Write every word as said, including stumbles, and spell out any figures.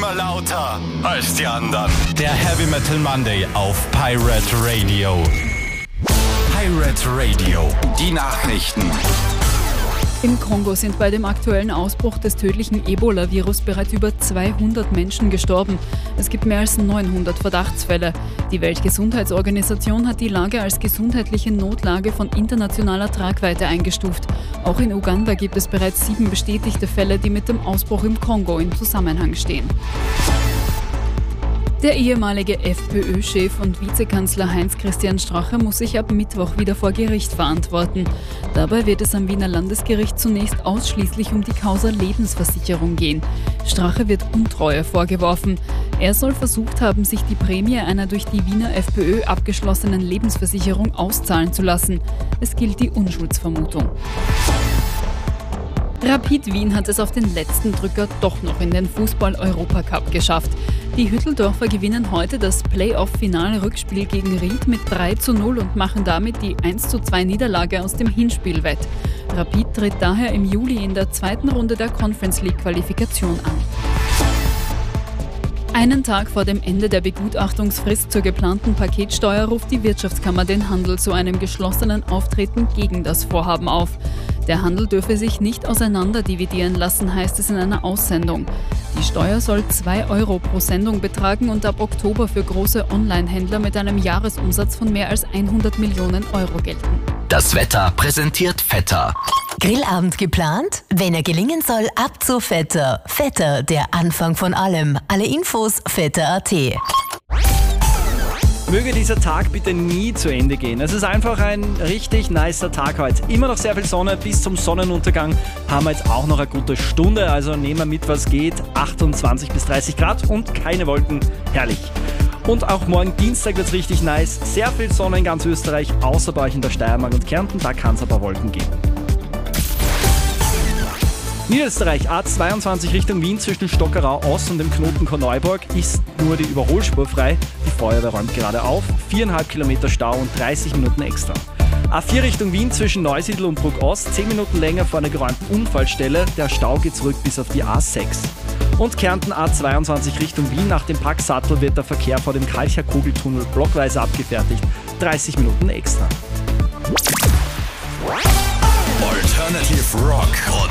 immer lauter als die anderen. Der Heavy Metal Monday auf Pirate Radio. Pirate Radio, die Nachrichten. Im Kongo sind bei dem aktuellen Ausbruch des tödlichen Ebola-Virus bereits über zweihundert Menschen gestorben. Es gibt mehr als neunhundert Verdachtsfälle. Die Weltgesundheitsorganisation hat die Lage als gesundheitliche Notlage von internationaler Tragweite eingestuft. Auch in Uganda gibt es bereits sieben bestätigte Fälle, die mit dem Ausbruch im Kongo im Zusammenhang stehen. Der ehemalige FPÖ-Chef und Vizekanzler Heinz-Christian Strache muss sich ab Mittwoch wieder vor Gericht verantworten. Dabei wird es am Wiener Landesgericht zunächst ausschließlich um die Causa Lebensversicherung gehen. Strache wird Untreue vorgeworfen. Er soll versucht haben, sich die Prämie einer durch die Wiener FPÖ abgeschlossenen Lebensversicherung auszahlen zu lassen. Es gilt die Unschuldsvermutung. Rapid Wien hat es auf den letzten Drücker doch noch in den Fußball-Europacup geschafft. Die Hütteldorfer gewinnen heute das Playoff-Final-Rückspiel gegen Ried mit drei zu null und machen damit die eins zu zwei Niederlage aus dem Hinspiel wett. Rapid tritt daher im Juli in der zweiten Runde der Conference League-Qualifikation an. Einen Tag vor dem Ende der Begutachtungsfrist zur geplanten Paketsteuer ruft die Wirtschaftskammer den Handel zu einem geschlossenen Auftreten gegen das Vorhaben auf. Der Handel dürfe sich nicht auseinanderdividieren lassen, heißt es in einer Aussendung. Die Steuer soll zwei Euro pro Sendung betragen und ab Oktober für große Online-Händler mit einem Jahresumsatz von mehr als hundert Millionen Euro gelten. Das Wetter präsentiert Vetter. Grillabend geplant? Wenn er gelingen soll, ab zu Vetter. Vetter, der Anfang von allem. Alle Infos vetter punkt at. Möge dieser Tag bitte nie zu Ende gehen. Es ist einfach ein richtig nicer Tag heute. Immer noch sehr viel Sonne, bis zum Sonnenuntergang haben wir jetzt auch noch eine gute Stunde. Also nehmen wir mit, was geht. achtundzwanzig bis dreißig Grad und keine Wolken. Herrlich. Und auch morgen Dienstag wird es richtig nice. Sehr viel Sonne in ganz Österreich, außer bei euch in der Steiermark und Kärnten. Da kann es ein paar Wolken geben. Niederösterreich, A zweiundzwanzig Richtung Wien zwischen Stockerau Ost und dem Knoten Korneuburg ist nur die Überholspur frei. Die Feuerwehr räumt gerade auf. Viereinhalb Kilometer Stau und dreißig Minuten extra. A vier Richtung Wien zwischen Neusiedl und Bruck Ost, zehn Minuten länger vor einer geräumten Unfallstelle. Der Stau geht zurück bis auf die A sechs. Und Kärnten A zweiundzwanzig Richtung Wien. Nach dem Packsattel wird der Verkehr vor dem Kalcher Kugeltunnel blockweise abgefertigt. dreißig Minuten extra. Alternative Rock.